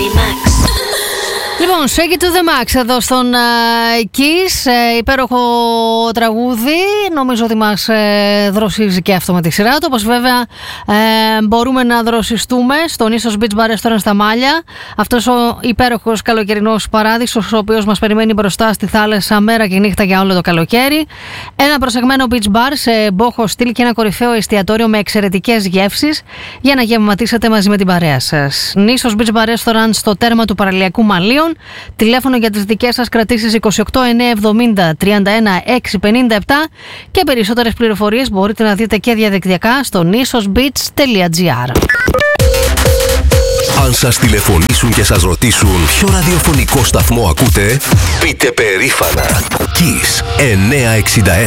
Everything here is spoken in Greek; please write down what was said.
Λοιπόν, Shake It to the Max εδώ στον Kiss, υπέροχο τραγούδι. Νομίζω ότι μας δροσίζει και αυτό με τη σειρά του. Όπως βέβαια μπορούμε να δροσιστούμε στον Ίσος Beach Bar Restaurant στα Μάλια. Αυτός ο υπέροχος καλοκαιρινός παράδεισος, ο οποίος μας περιμένει μπροστά στη θάλασσα μέρα και νύχτα για όλο το καλοκαίρι. Ένα προσεγμένο beach bar σε μπόχο στυλ και ένα κορυφαίο εστιατόριο με εξαιρετικές γεύσεις για να γευματίσετε μαζί με την παρέα σας. Νήσος Beach Bar Restaurant στο τέρμα του παραλιακού Μαλίων. Τηλέφωνο για τις δικές σας κρατήσεις 28 970 31 657 και περισσότερες πληροφορίες μπορείτε να δείτε και διαδικτυακά στο nisosbeach.gr. Αν σας τηλεφωνήσουν και σας ρωτήσουν ποιο ραδιοφωνικό σταθμό ακούτε, πείτε περήφανα Kiss 961.